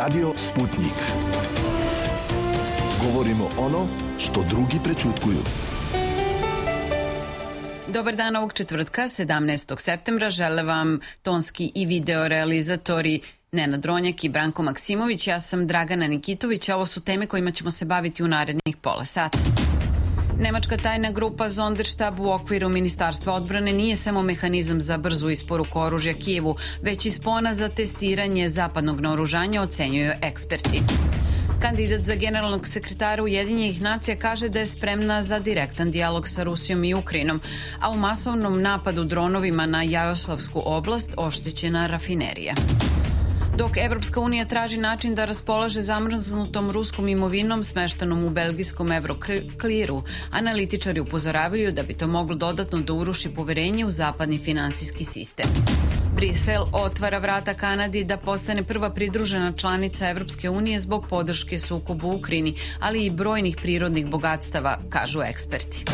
Radio Sputnik. Govorimo ono što drugi prećutkuju. Dobar dan ovog četvrtka, 17. septembra. Žele vam tonski i video realizatori Nenad Ronjak i Branko Maksimović. Ja sam Dragana Nikitović, a ovo su teme kojima ćemo se baviti u narednih pola sata. Nemačka tajna grupa Sonderštab u okviru Ministarstva odbrane nije samo mehanizam za brzu isporuku oružja Kijevu, već i spona za testiranje zapadnog naoružanja, ocenjuju eksperti. Kandidat za generalnog sekretara Ujedinjenih nacija kaže da je spremna za direktan dijalog sa Rusijom i Ukrajinom, a u masovnom napadu dronovima na Jaroslavsku oblast oštećena rafinerija. Dok Evropska unija traži način da raspolaže zamrznutom ruskom imovinom smeštenom u belgijskom Euroclearu, analitičari upozoravaju da bi to moglo dodatno da uruši poverenje u zapadni finansijski sistem. Brisel otvara vrata Kanadi da postane prva pridružena članica Evropske unije zbog podrške sukobu u Ukrajini, ali i brojnih prirodnih bogatstava, kažu eksperti.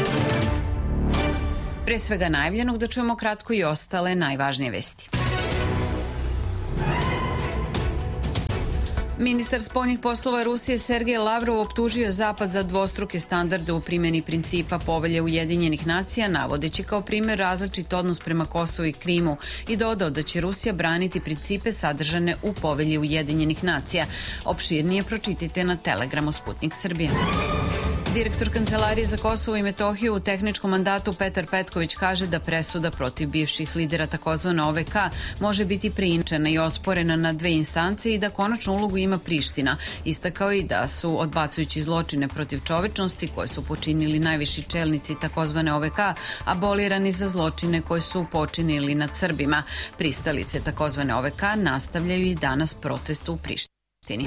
Pre svega najavljenog da čujemo kratko i ostale najvažnije vesti. Ministar spoljnih poslova Rusije Sergej Lavrov optužio Zapad za dvostruke standarde u primjeni principa Povelje Ujedinjenih nacija, navodeći kao primjer različit odnos prema Kosovu i Krimu, i dodao da će Rusija braniti principe sadržane u Povelji Ujedinjenih nacija. Opširnije pročitajte na Telegramu Sputnik Srbije. Direktor Kancelarije za Kosovo i Metohiju u tehničkom mandatu Petar Petković kaže da presuda protiv bivših lidera takozvane OVK može biti preinačena i osporena na dve instance i da konačnu ulogu ima Priština. Istakao i da su, odbacujući zločine protiv čovečnosti koje su počinili najviši čelnici takozvane OVK, abolirani za zločine koje su počinili nad Srbima. Pristalice takozvane OVK nastavljaju i danas protest u Prištini.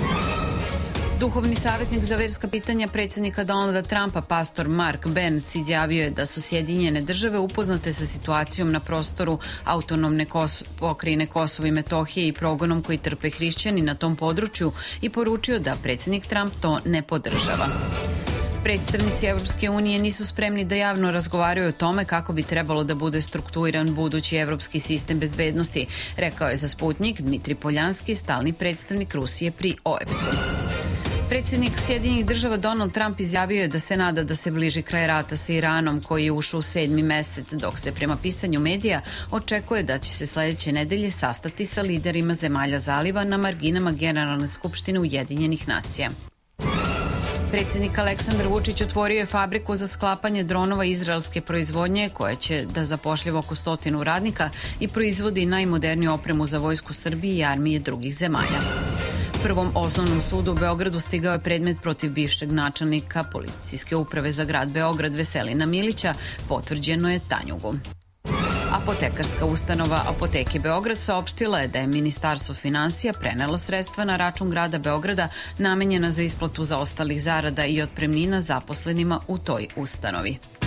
Duhovni savjetnik za verska pitanja predsjednika Donalda Trumpa, pastor Mark Benz, izjavio je da su Sjedinjene države upoznate sa situacijom na prostoru autonomne pokrajine Kosovo i Metohije i progonom koji trpe hrišćani na tom području i poručio da predsjednik Trump to ne podržava. Predstavnici Evropske unije nisu spremni da javno razgovaraju o tome kako bi trebalo da bude strukturiran budući evropski sistem bezbednosti, rekao je za Sputnik Dmitri Poljanski, stalni predstavnik Rusije pri OEBS-u. Predsjednik Sjedinjenih država Donald Trump izjavio je da se nada da se bliži kraj rata sa Iranom koji je ušao u 7. mesec, dok se prema pisanju medija očekuje da će se sledeće nedelje sastati sa liderima zemalja zaliva na marginama Generalne skupštine Ujedinjenih nacija. Predsjednik Aleksandar Vučić otvorio je fabriku za sklapanje dronova izraelske proizvodnje koja će da zapošljava oko 100 radnika i proizvodi najmoderniju opremu za vojsku Srbije i armije drugih zemalja. Prvom osnovnom sudu u Beogradu stigao je predmet protiv bivšeg načelnika policijske uprave za grad Beograd Veselina Milića, potvrđeno je Tanjugu. Apotekarska ustanova Apoteke Beograd saopštila je da je Ministarstvo finansija prenelo sredstva na račun grada Beograda namenjena za isplatu zaostalih zarada i otpremnina zaposlenima u toj ustanovi.